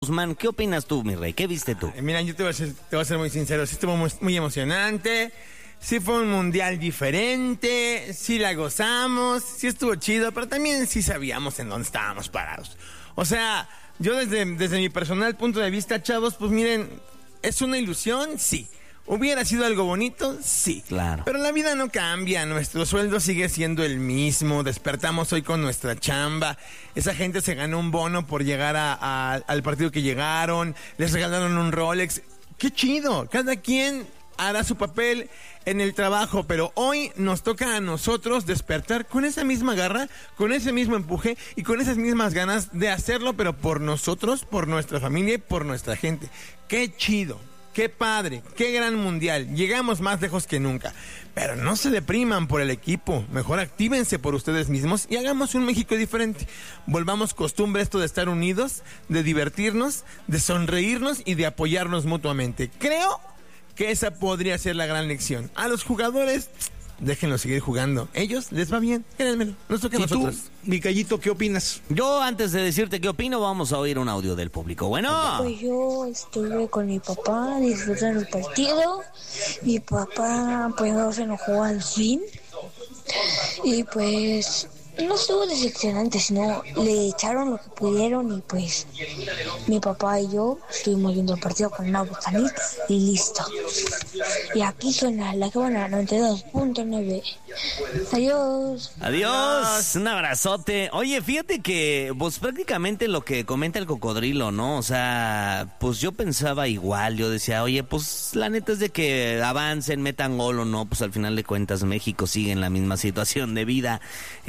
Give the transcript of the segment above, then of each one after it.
Guzmán, ¿qué opinas tú, mi rey? ¿Qué viste tú? Mira, yo te voy a ser muy sincero. Sí estuvo muy emocionante. Sí fue un mundial diferente. Sí la gozamos. Sí estuvo chido. Pero también sí sabíamos en dónde estábamos parados. O sea, yo desde mi personal punto de vista, chavos, pues miren, ¿es una ilusión? Sí. ¿Hubiera sido algo bonito? Sí. Claro. Pero la vida no cambia, nuestro sueldo sigue siendo el mismo, despertamos hoy con nuestra chamba, esa gente se ganó un bono por llegar al partido que llegaron, les regalaron un Rolex. ¡Qué chido! Cada quien hará su papel en el trabajo, pero hoy nos toca a nosotros despertar con esa misma garra, con ese mismo empuje y con esas mismas ganas de hacerlo, pero por nosotros, por nuestra familia y por nuestra gente. ¡Qué chido! ¡Qué padre! ¡Qué gran mundial! Llegamos más lejos que nunca. Pero no se depriman por el equipo. Mejor actívense por ustedes mismos y hagamos un México diferente. Volvamos costumbre esto de estar unidos, de divertirnos, de sonreírnos y de apoyarnos mutuamente. Creo que esa podría ser la gran lección. A los jugadores, déjenlos seguir jugando. Ellos les va bien. Créanmelo. Nos toca a nosotros. ¿Y tú, mi Gallito, qué opinas? Yo, antes de decirte qué opino, vamos a oír un audio del público. Bueno. Pues yo estuve con mi papá disfrutando el partido. Mi papá pues no se enojó al fin. Y pues no estuvo decepcionante, sino le echaron lo que pudieron y pues mi papá y yo estuvimos viendo el partido con una botanita y listo. Y aquí suena la que buena 92.9. Adiós. Adiós, un abrazote. Oye, fíjate que, pues prácticamente lo que comenta el cocodrilo, ¿no? O sea, pues yo pensaba igual, yo decía, oye, pues la neta es de que avancen, metan gol o no, pues al final de cuentas México sigue en la misma situación de vida,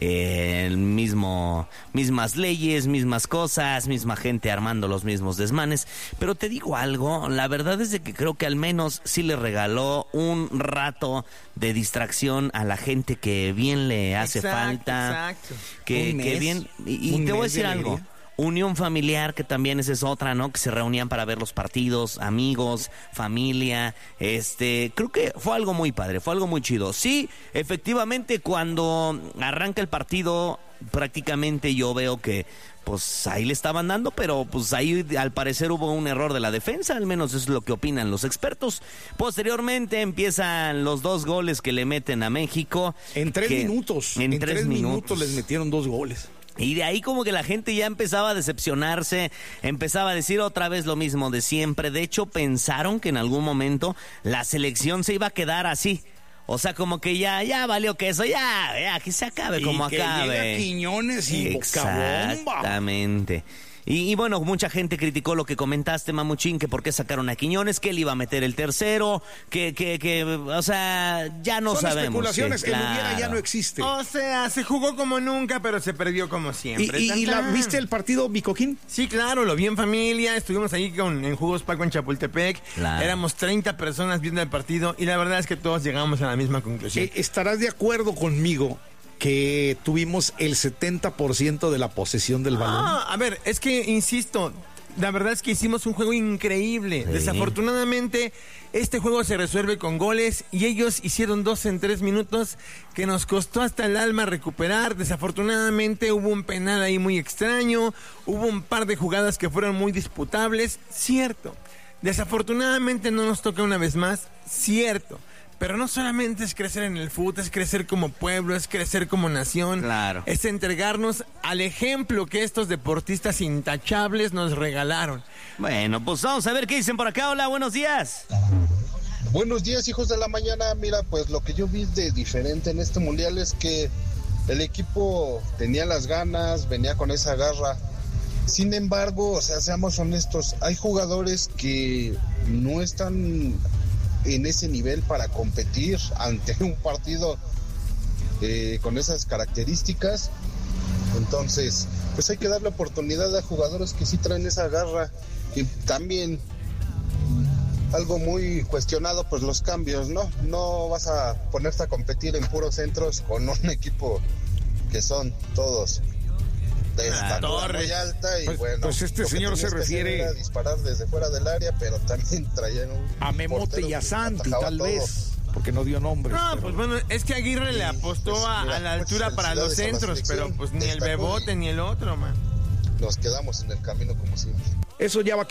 mismas leyes, mismas cosas, misma gente armando los mismos desmanes. Pero te digo algo, la verdad es de que creo que al menos sí le regaló un rato de distracción a la gente que bien le hace falta. Exacto. Que bien. Y te voy a decir algo. Unión familiar, que también esa es otra, ¿no? Que se reunían para ver los partidos, amigos, familia. Creo que fue algo muy padre, fue algo muy chido. Sí, efectivamente, cuando arranca el partido, prácticamente yo veo que pues ahí le estaban dando, pero pues ahí al parecer hubo un error de la defensa, al menos es lo que opinan los expertos. Posteriormente empiezan los 2 goles que le meten a México. En 3 minutos. En 3 minutos les metieron 2 goles. Y de ahí como que la gente ya empezaba a decepcionarse, empezaba a decir otra vez lo mismo de siempre. De hecho, pensaron que en algún momento la selección se iba a quedar así. O sea, como que ya valió queso, ya que se acabe como acabe. Llega Quiñones y Bocabomba. Exactamente. Y bueno, mucha gente criticó lo que comentaste, Mamuchín, que por qué sacaron a Quiñones, que él iba a meter el tercero, o sea, ya no Son sabemos. Especulaciones, claro. El hubiera ya no existe. O sea, se jugó como nunca, pero se perdió como siempre. ¿Y viste el partido, mi Coquín? Sí, claro, lo vi en familia, estuvimos ahí en Jugos Paco en Chapultepec, claro. Éramos 30 personas viendo el partido y la verdad es que todos llegamos a la misma conclusión. ¿Estarás de acuerdo conmigo que tuvimos el 70% de la posesión del balón? A ver, es que, insisto, la verdad es que hicimos un juego increíble. Sí. Desafortunadamente, este juego se resuelve con goles y ellos hicieron 2 en 3 minutos que nos costó hasta el alma recuperar. Desafortunadamente hubo un penal ahí muy extraño, hubo un par de jugadas que fueron muy disputables, cierto. Desafortunadamente no nos toca una vez más, cierto. Pero no solamente es crecer en el fútbol, es crecer como pueblo, es crecer como nación. Claro. Es entregarnos al ejemplo que estos deportistas intachables nos regalaron. Bueno, pues vamos a ver qué dicen por acá. Hola, buenos días. Buenos días, hijos de la mañana. Mira, pues lo que yo vi de diferente en este mundial es que el equipo tenía las ganas, venía con esa garra. Sin embargo, o sea, seamos honestos, hay jugadores que no están en ese nivel para competir ante un partido con esas características. Entonces, pues hay que darle oportunidad a jugadores que sí traen esa garra. Y también algo muy cuestionado, pues los cambios, ¿no? No vas a ponerte a competir en puros centros con un equipo que son todos de estatura muy alta y pues este señor se refiere a disparar desde fuera del área, pero también traían a Memote y a Santi, tal vez, porque no dio nombre. No, pues bueno, es que Aguirre le apostó pues, a la altura para los centros, pero pues ni el Bebote ni el otro, man. Nos quedamos en el camino como siempre. Eso ya va